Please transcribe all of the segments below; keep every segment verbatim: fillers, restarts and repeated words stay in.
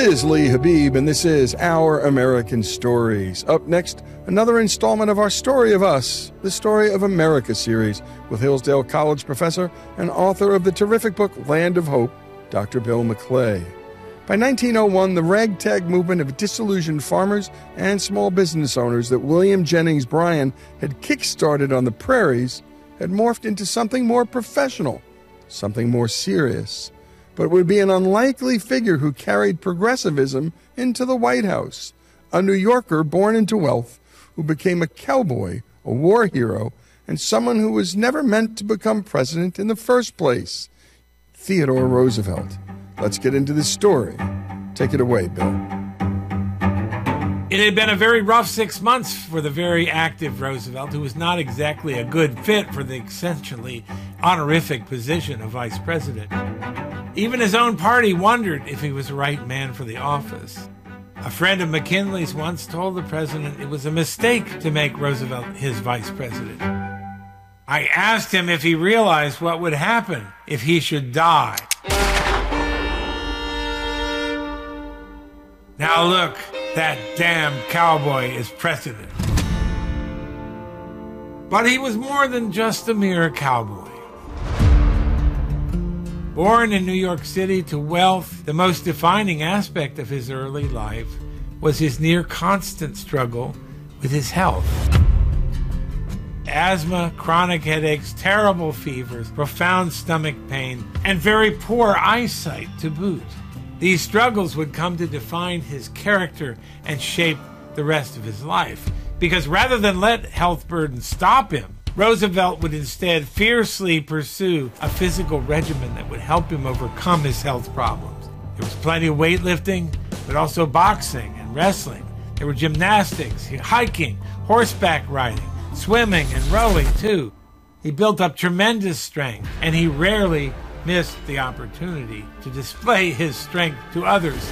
is Lee Habib, and this is Our American Stories. Up next, another installment of our Story of Us, the Story of America series, with Hillsdale College professor and author of the terrific book Land of Hope, Doctor Bill McClay. By nineteen oh one, the ragtag movement of disillusioned farmers and small business owners that William Jennings Bryan had kick-started on the prairies had morphed into something more professional, something more serious. But it would be an unlikely figure who carried progressivism into the White House, a New Yorker born into wealth who became a cowboy, a war hero, and someone who was never meant to become president in the first place, Theodore Roosevelt. Let's get into this story. Take it away, Bill. It had been a very rough six months for the very active Roosevelt, who was not exactly a good fit for the essentially honorific position of vice president. Even his own party wondered if he was the right man for the office. A friend of McKinley's once told the president it was a mistake to make Roosevelt his vice president. I asked him if he realized what would happen if he should die. Now look, that damn cowboy is president. But he was more than just a mere cowboy. Born in New York City to wealth, the most defining aspect of his early life was his near-constant struggle with his health. Asthma, chronic headaches, terrible fevers, profound stomach pain, and very poor eyesight to boot. These struggles would come to define his character and shape the rest of his life. Because rather than let health burdens stop him, Roosevelt would instead fiercely pursue a physical regimen that would help him overcome his health problems. There was plenty of weightlifting, but also boxing and wrestling. There were gymnastics, hiking, horseback riding, swimming, and rowing too. He built up tremendous strength, and he rarely missed the opportunity to display his strength to others.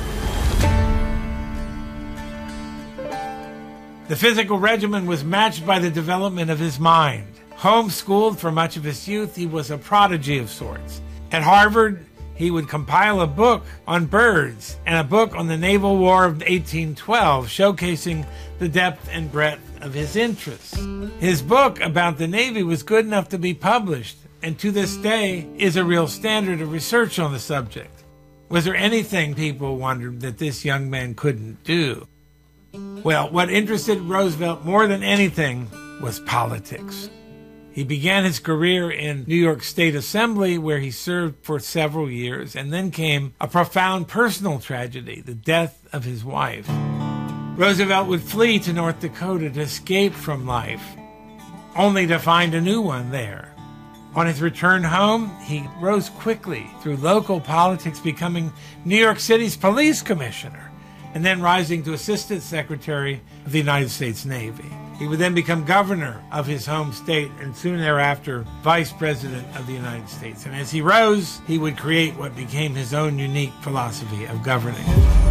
The physical regimen was matched by the development of his mind. Homeschooled for much of his youth, he was a prodigy of sorts. At Harvard, he would compile a book on birds and a book on the Naval War of eighteen twelve, showcasing the depth and breadth of his interests. His book about the Navy was good enough to be published, and to this day is a real standard of research on the subject. Was there anything, people wondered, that this young man couldn't do? Well, what interested Roosevelt more than anything was politics. He began his career in New York State Assembly, where he served for several years, and then came a profound personal tragedy, the death of his wife. Roosevelt would flee to North Dakota to escape from life, only to find a new one there. On his return home, he rose quickly through local politics, becoming New York City's police commissioner, and then rising to Assistant Secretary of the United States Navy. He would then become governor of his home state and soon thereafter Vice President of the United States. And as he rose, he would create what became his own unique philosophy of governing.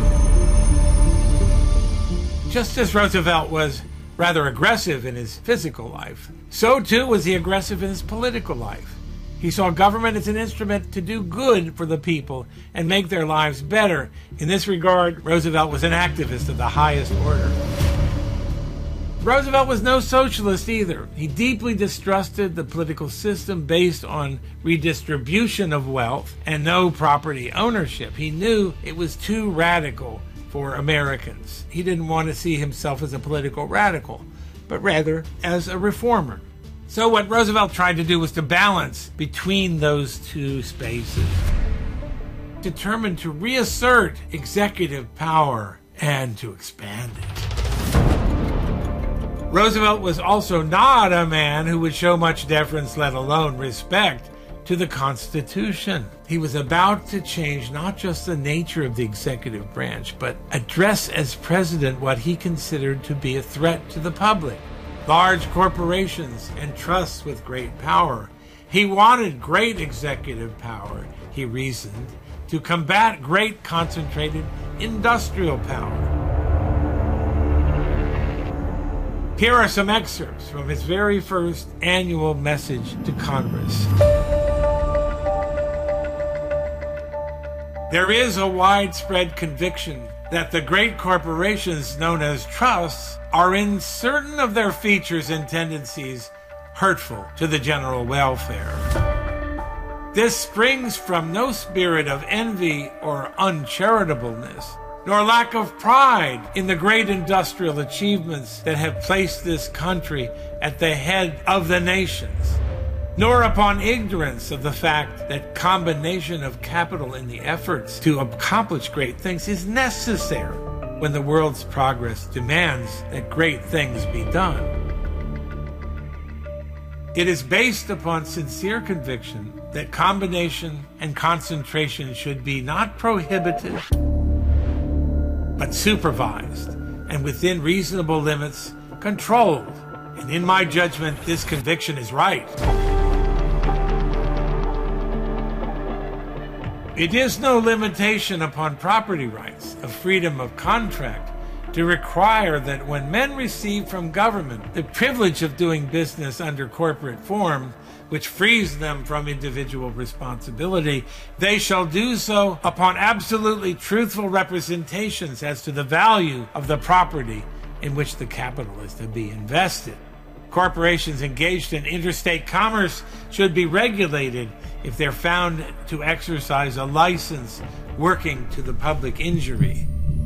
Just as Roosevelt was rather aggressive in his physical life, so too was he aggressive in his political life. He saw government as an instrument to do good for the people and make their lives better. In this regard, Roosevelt was an activist of the highest order. Roosevelt was no socialist either. He deeply distrusted the political system based on redistribution of wealth and no property ownership. He knew it was too radical for Americans. He didn't want to see himself as a political radical, but rather as a reformer. So what Roosevelt tried to do was to balance between those two spaces, determined to reassert executive power and to expand it. Roosevelt was also not a man who would show much deference, let alone respect, to the Constitution. He was about to change not just the nature of the executive branch, but address as president what he considered to be a threat to the public. Large corporations and trusts with great power. He wanted great executive power, he reasoned, to combat great concentrated industrial power. Here are some excerpts from his very first annual message to Congress. There is a widespread conviction that the great corporations known as trusts are in certain of their features and tendencies hurtful to the general welfare. This springs from no spirit of envy or uncharitableness, nor lack of pride in the great industrial achievements that have placed this country at the head of the nations, nor upon ignorance of the fact that combination of capital in the efforts to accomplish great things is necessary when the world's progress demands that great things be done. It is based upon sincere conviction that combination and concentration should be not prohibited, but supervised, and within reasonable limits, controlled. And in my judgment, this conviction is right. It is no limitation upon property rights of freedom of contract to require that when men receive from government the privilege of doing business under corporate form, which frees them from individual responsibility, they shall do so upon absolutely truthful representations as to the value of the property in which the capital is to be invested. Corporations engaged in interstate commerce should be regulated if they're found to exercise a license working to the public injury.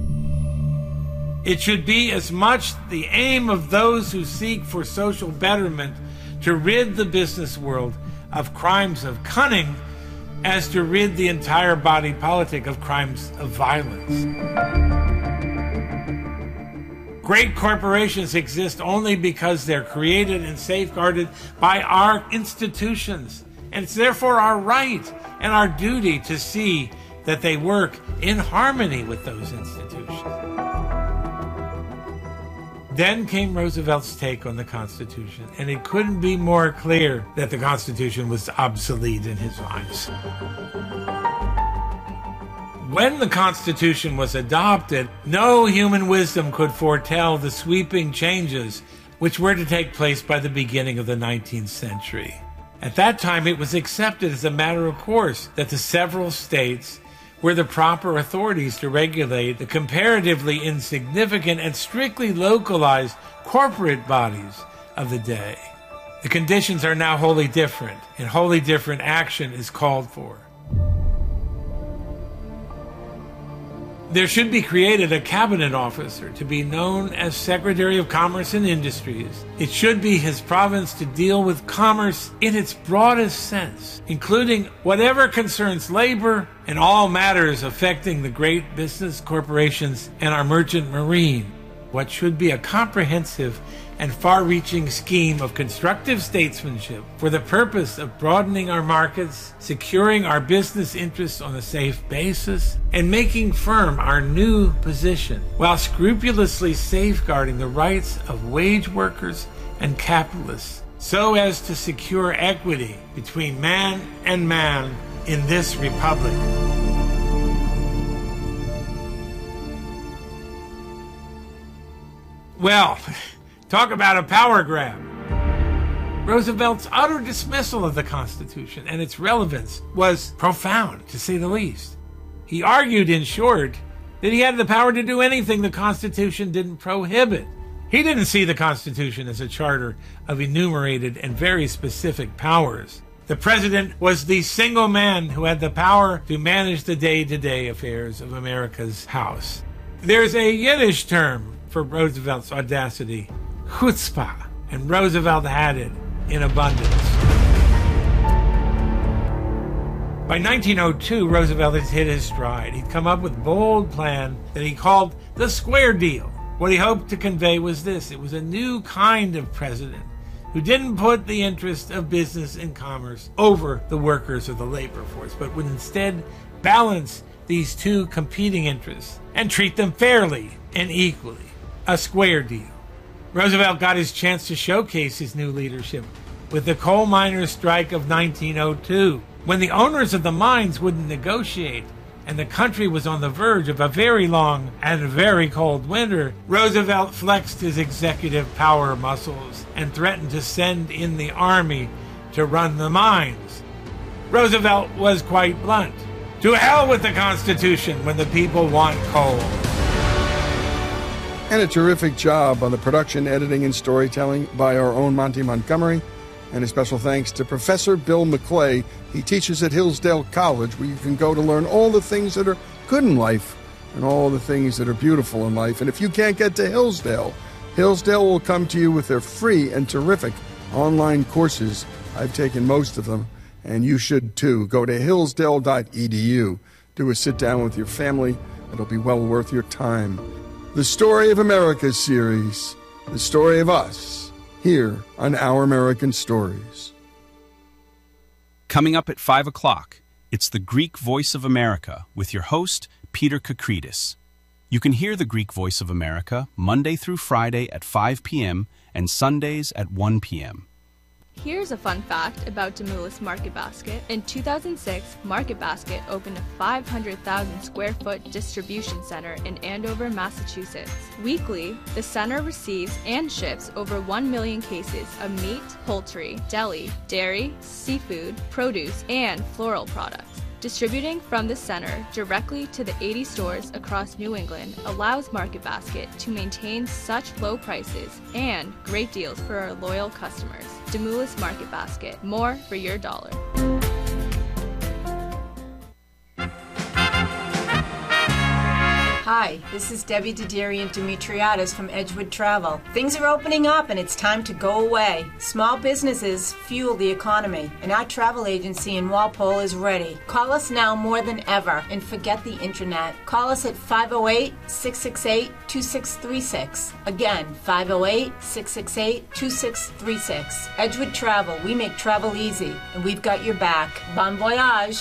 It should be as much the aim of those who seek for social betterment to rid the business world of crimes of cunning as to rid the entire body politic of crimes of violence. Great corporations exist only because they're created and safeguarded by our institutions, and it's therefore our right and our duty to see that they work in harmony with those institutions. Then came Roosevelt's take on the Constitution, and it couldn't be more clear that the Constitution was obsolete in his eyes. When the Constitution was adopted, no human wisdom could foretell the sweeping changes which were to take place by the beginning of the nineteenth century. At that time, it was accepted as a matter of course that the several states were the proper authorities to regulate the comparatively insignificant and strictly localized corporate bodies of the day. The conditions are now wholly different, and wholly different action is called for. There should be created a cabinet officer to be known as Secretary of Commerce and Industries. It should be his province to deal with commerce in its broadest sense, including whatever concerns labor and all matters affecting the great business corporations and our merchant marine. What should be a comprehensive and far-reaching scheme of constructive statesmanship for the purpose of broadening our markets, securing our business interests on a safe basis, and making firm our new position, while scrupulously safeguarding the rights of wage workers and capitalists, so as to secure equity between man and man in this republic. Well, talk about a power grab. Roosevelt's utter dismissal of the Constitution and its relevance was profound, to say the least. He argued, in short, that he had the power to do anything the Constitution didn't prohibit. He didn't see the Constitution as a charter of enumerated and very specific powers. The president was the single man who had the power to manage the day-to-day affairs of America's house. There's a Yiddish term for Roosevelt's audacity, chutzpah, and Roosevelt had it in abundance. By nineteen oh two, Roosevelt had hit his stride. He'd come up with a bold plan that he called the Square Deal. What he hoped to convey was this: it was a new kind of president who didn't put the interest of business and commerce over the workers or the labor force, but would instead balance these two competing interests and treat them fairly and equally. A square deal. Roosevelt got his chance to showcase his new leadership with the coal miners' strike of nineteen oh two, when the owners of the mines wouldn't negotiate and the country was on the verge of a very long and very cold winter. Roosevelt flexed his executive power muscles and threatened to send in the army to run the mines. Roosevelt was quite blunt. To hell with the Constitution when the people want coal. And a terrific job on the production, editing, and storytelling by our own Monty Montgomery. And a special thanks to Professor Bill McClay. He teaches at Hillsdale College, where you can go to learn all the things that are good in life and all the things that are beautiful in life. And if you can't get to Hillsdale, Hillsdale will come to you with their free and terrific online courses. I've taken most of them, and you should too. Go to hillsdale dot e d u. Do a sit-down with your family. It'll be well worth your time. The Story of America series, the story of us, here on Our American Stories. Coming up at five o'clock, it's the Greek Voice of America with your host, Peter Kakridis. You can hear the Greek Voice of America Monday through Friday at five p.m. and Sundays at one p.m. Here's a fun fact about Demoulas Market Basket. In two thousand six, Market Basket opened a five hundred thousand square foot distribution center in Andover, Massachusetts. Weekly, the center receives and ships over one million cases of meat, poultry, deli, dairy, seafood, produce, and floral products. Distributing from the center directly to the eighty stores across New England allows Market Basket to maintain such low prices and great deals for our loyal customers. Demoulas Market Basket, more for your dollar. Hi, this is Debbie Diderian Dimitriadis from Edgewood Travel. Things are opening up and it's time to go away. Small businesses fuel the economy, and our travel agency in Walpole is ready. Call us now more than ever and forget the internet. Call us at five oh eight, six six eight, two six three six. Again, five oh eight, six six eight, two six three six. Edgewood Travel, we make travel easy, and we've got your back. Bon voyage!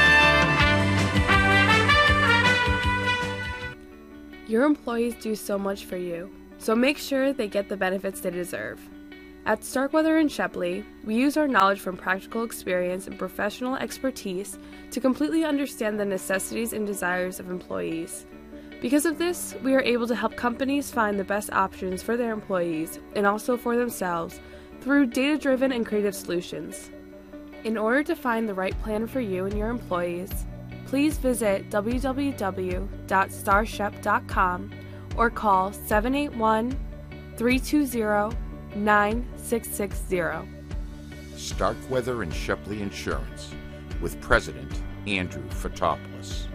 Your employees do so much for you, so make sure they get the benefits they deserve. At Starkweather and Shepley, we use our knowledge from practical experience and professional expertise to completely understand the necessities and desires of employees. Because of this, we are able to help companies find the best options for their employees and also for themselves through data-driven and creative solutions. In order to find the right plan for you and your employees, please visit w w w dot starshep dot com or call seven eight one, three two zero, nine six six zero. Starkweather and Shepley Insurance with President Andrew Fotopoulos.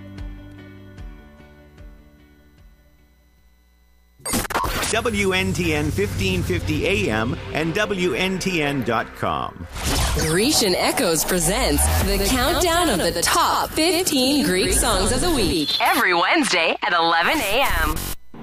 W N T N fifteen fifty A M and W N T N dot com. Grecian Echoes presents the, the countdown, countdown of the top fifteen Greek songs of the week. Every Wednesday at eleven a.m.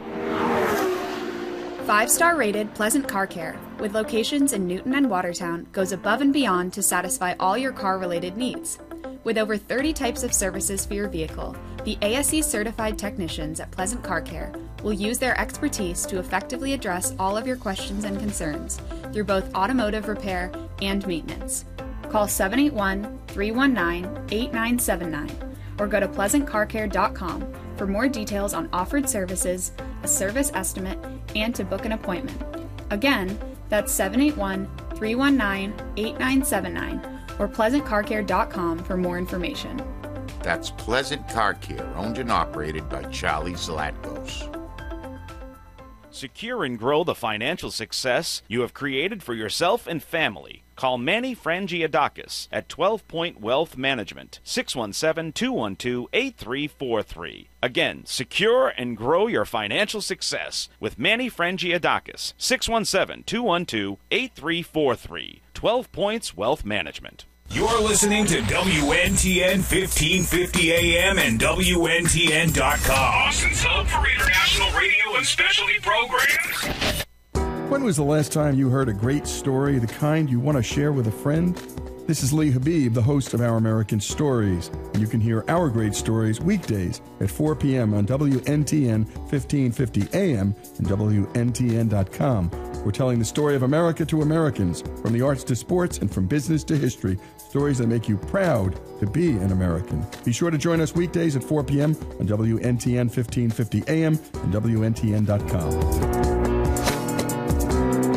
Five-star rated Pleasant Car Care, with locations in Newton and Watertown, goes above and beyond to satisfy all your car-related needs. With over thirty types of services for your vehicle, the A S E-certified technicians at Pleasant Car Care will use their expertise to effectively address all of your questions and concerns through both automotive repair and maintenance. Call seven eight one, three one nine, eight nine seven nine or go to pleasant car care dot com for more details on offered services, a service estimate, and to book an appointment. Again, that's seven eight one, three one nine, eight nine seven nine or pleasant car care dot com for more information. That's Pleasant Car Care, owned and operated by Charlie Zlatkos. Secure and grow the financial success you have created for yourself and family. Call Manny Frangiadakis at twelve Point Wealth Management, six one seven, two one two, eight three four three. Again, secure and grow your financial success with Manny Frangiadakis, six one seven, two one two, eight three four three. twelve Points Wealth Management. You're listening to W N T N fifteen fifty A M and W N T N dot com. Austin's home for international radio and specialty programs. When was the last time you heard a great story, the kind you want to share with a friend? This is Lee Habib, the host of Our American Stories. And you can hear our great stories weekdays at four p.m. on W N T N fifteen fifty A M and W N T N dot com. We're telling the story of America to Americans, from the arts to sports and from business to history. Stories that make you proud to be an American. Be sure to join us weekdays at four p.m. on W N T N fifteen fifty A M and W N T N dot com.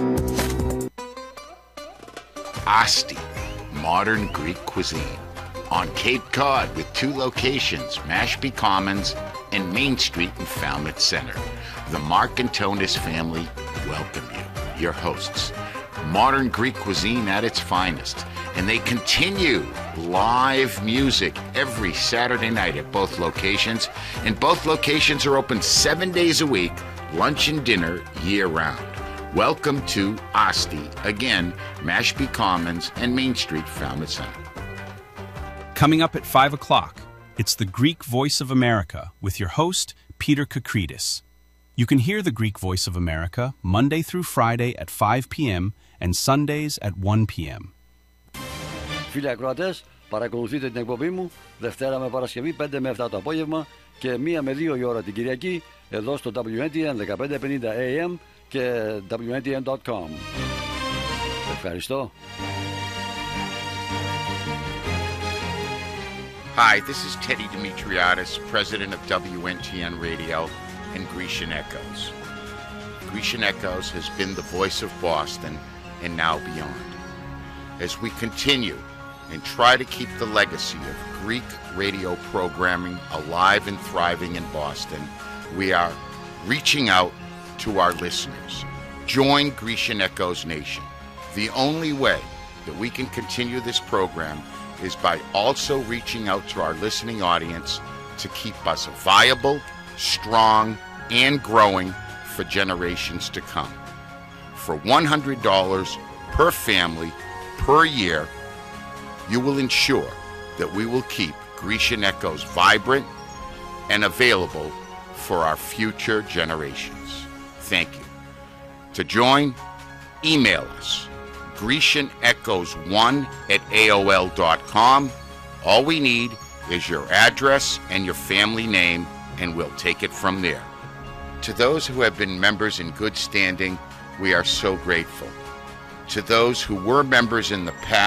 Asti, modern Greek cuisine. On Cape Cod with two locations, Mashpee Commons and Main Street in Falmouth Center. The Mark and Tonis family welcome you, your hosts. Modern Greek cuisine at its finest. And they continue live music every Saturday night at both locations. And both locations are open seven days a week, lunch and dinner year-round. Welcome to Asti. Again, Mashpee Commons and Main Street, Falmouth Center. Coming up at five o'clock, it's the Greek Voice of America with your host, Peter Kakridis. You can hear the Greek Voice of America Monday through Friday at five p.m. and Sundays at one p.m. Φίλοι ακροατές, παρακολουθείτε την εκπομπή μου Δευτέρα με Παρασκευή πέντε με επτά το απόγευμα και μία με δύο η ώρα την Κυριακή εδώ στο ντάμπλιου εν τι εν δεκαπέντε πενήντα έι εμ και ντάμπλιου εν τι εν τελεία κομ. Ευχαριστώ. Hi, this is Teddy Dimitriadis, president of W N T N Radio and Grecian Echoes. Grecian Echoes has been the voice of Boston and now beyond. As we continue and try to keep the legacy of Greek radio programming alive and thriving in Boston, we are reaching out to our listeners. Join Grecian Echoes Nation. The only way that we can continue this program is by also reaching out to our listening audience to keep us viable, strong, and growing for generations to come. For one hundred dollars per family per year, you will ensure that we will keep Grecian Echoes vibrant and available for our future generations. Thank you. To join, email us, Grecian Echoes one at A O L dot com. All we need is your address and your family name, and we'll take it from there. To those who have been members in good standing, we are so grateful. To those who were members in the past,